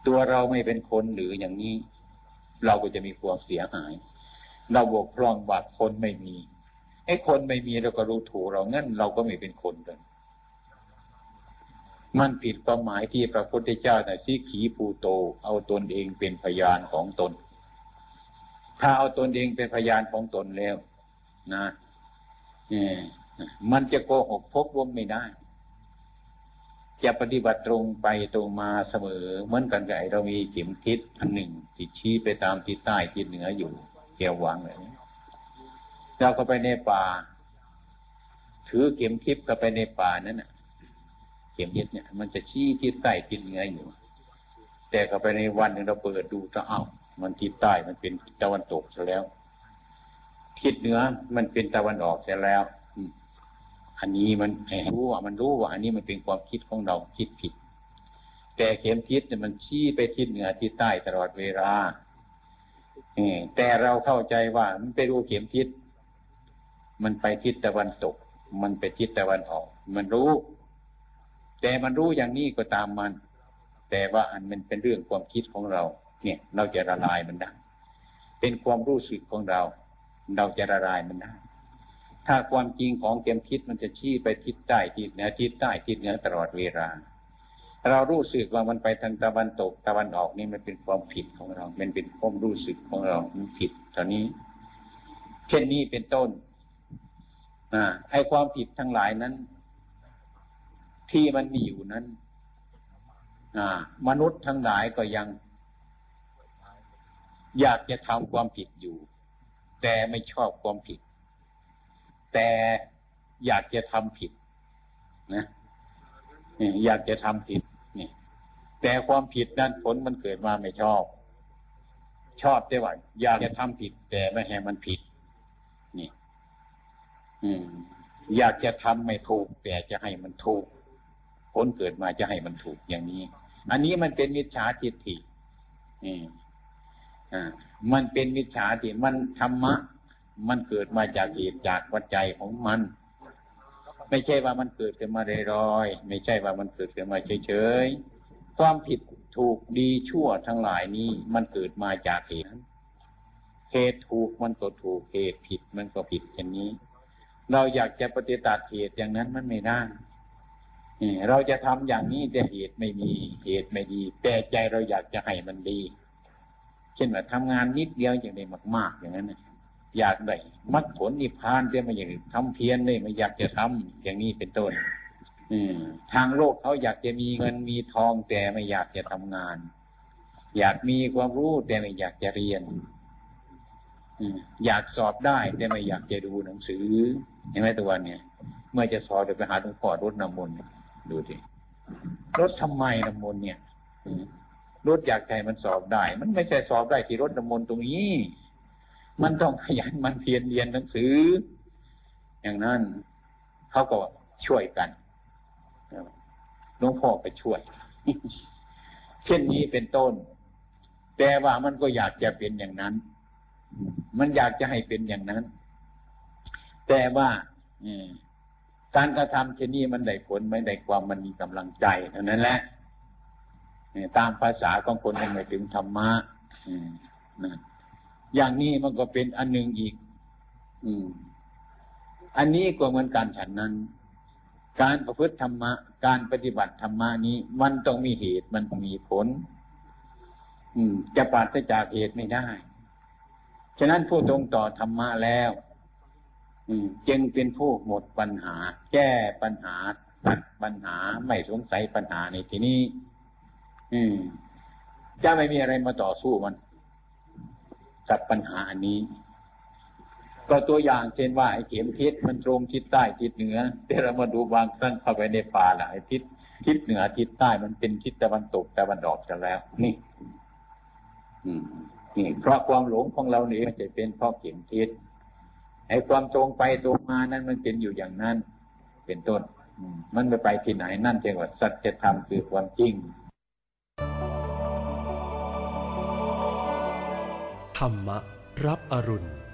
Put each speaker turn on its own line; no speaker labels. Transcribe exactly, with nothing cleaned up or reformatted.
ตัวเราไม่เป็นคนหรืออย่างนี้เราก็จะมีความเสียหายเราบกพร่องว่าคนไม่มีไอ้คนไม่มีเราก็รู้ถูกเรางั้นเราก็ไม่เป็นคนเลยมันผิดความหมายที่พระพุทธเจ้าน่ะสิขีภูโตเอาตนเองเป็นพยานของตนถ้าเอาตนเองเป็นพยานของตนแล้วนะเนี่ยมันจะโกหกพกลมไม่ได้จะปฏิบัติตรงไปตรงมาเสมอเหมือนกันกับเรามีเข็มทิศอันหนึ่งที่ชี้ไปตามทิศใต้ทิศเหนืออยู่แกววางเลยเราก็ไปในป่าถือเข็มทิศก็ไปในป่านั้นน่ะเข็มทิศเนี่ยมันจะชี้ทิศใต้ทิศเหนืออยู่แต่ก็ไปในวันนึงเราเปิดดูก็เอ้ามันทิศใต้มันเป็นตะวันตกซะแล้วทิศเหนือมันเป็นตะวันออกเสียแล้วอันนี้มันรู้ว่ามันรู้ว่าอันนี้มันเป็นความคิดของเราคิดผิดแต่เข็มทิศเนี่ยมันชี้ไปทิศเหนือทิศใต้ตลอดเวลาแต่เราเข้าใจว่ามันไปดูเข็มทิศมันไปทิศตะวันตกมันไปทิศตะวันออกมันรู้แต่มันรู้อย่างนี้ก็ตามมันแต่ว่าอันมันเป็นเรื่องความคิดของเราเนี่ยเราจะละลายมันได้เป็นความรู้สึกของเราเราจะละลายมันได้ถ้าความจริงของเข็มทิศมันจะชี้ไปทิศใต้ทิศเหนือทิศใต้ทิศเหนือตลอดเวลาเรารู้สึกว่ามันไปทางตะวันตกตะวันออกนี่มันเป็นความผิดของเรามันเป็นความรู้สึกของเรามันผิดเท่านี้เช่นนี้เป็นต้นอ่าไอ้ความผิดทั้งหลายนั้นที่มันมีอยู่นั้นอ่ามนุษย์ทั้งหลายก็ยังอยากจะทำความผิดอยู่แต่ไม่ชอบความผิดแต่อยากจะทำผิดนะอยากจะทำผิดนี่แต่ความผิดนั้นผลมันเกิดมาไม่ชอบชอบแต่ว่าอยากจะทำผิดแต่ไม่ให้มันผิดนี่อืมอยากจะทำไม่ถูกแต่จะให้มันถูกผลเกิดมาจะให้มันถูกอย่างนี้อันนี้มันเป็นมิจฉาทิฏฐิอืมอ่ามันเป็นมิจฉาทิฏฐิมันธรรมะมันเกิดมาจากเหตุจากปัจจัยของมันไม่ใช่ว่ามันเกิดขึ้นมาลอยๆไม่ใช่ว่ามันเกิดขึ้นมาเฉยๆความผิดถูกดีชั่วทั้งหลายนี้มันเกิดมาจากเหตุเหตุถูกมันก็ถูกเหตุผิดมันก็ผิดอย่างนี้เราอยากจะปฏิบัติเหตุอย่างนั้นมันไม่ได้เราจะทำอย่างนี้แต่เหตุไม่มีเหตุไม่ดีแต่ใจเราอยากจะให้มันดีเช่นว่าทำงานนิดเดียวอย่างนี้มากๆอย่างนั้นอยากได้มรรคผลนิพพานแต่ไม่อยากทำเพียรเลยไม่อยากจะทำอย่างนี้เป็นต้นทางโลกเขาอยากจะมีเงินมีทองแต่ไม่อยากจะทำงานอยากมีความรู้แต่ไม่อยากจะเรียนอยากสอบได้แต่ไม่อยากจะดูหนังสือเห็นไหมตัววันเนี่ยเมื่อจะสอบจะไปหาหลวงพ่อรดน้ำมนต์ดูดิรดทำไมน้ำมนต์เนี่ยรดอยากใจมันสอบได้มันไม่ใช่สอบได้ที่รดน้ำมนต์ตรงนี้มันต้องขยันมันเพียรเรียนหนังสืออย่างนั้นเขาก็ช่วยกันหลวงพ่อไปช่วยเช่นนี้เป็นต้นแต่ว่ามันก็อยากจะเป็นอย่างนั้นมันอยากจะให้เป็นอย่างนั้นแต่ว่าการกระทำเช่นนี้มันได้ผลไม่ได้ความมันมีกำลังใจเท่านั้นแหละตามภาษาของคนยังไม่ถึงธรรมะอย่างนี้มันก็เป็นอันหนึ่งอีกอืมอันนี้ก็เหมือนกันฉันนั้นการประพฤติธรรมะการปฏิบัติธรรมะนี้มันต้องมีเหตุมันต้องมีผลอืมจะปราศจากเหตุไม่ได้ฉะนั้นผู้ตรงต่อธรรมะแล้วอืมจึงเป็นผู้หมดปัญหาแก้ปัญหาตัดปัญหาไม่สงสัยปัญหาในที่นี้อืมจะไม่มีอะไรมาต่อสู้มันกับปัญหาอันนี้ก็ตัวอย่างเช่นว่าไอ้เข็มทิศมันตรงทิศใต้ทิศเหนือแต่เรามาดูบางครั้งเข้าไปในป่าหลายทิศทิศเหนือทิศใต้มันเป็นทิศตะวันตกตะวันออกกันแล้วนี่อืมนี่เพราะความหลงของเรานี่มันจะเป็นเพราะเข็มทิศไอ้ความตรงไปตรงมานั้นมันเป็นอยู่อย่างนั้นเป็นต้นมันไม่ไปที่ไหนนั่นเรียกว่าสัจธรรมคือความจริง
ธรรมะรับอรุณ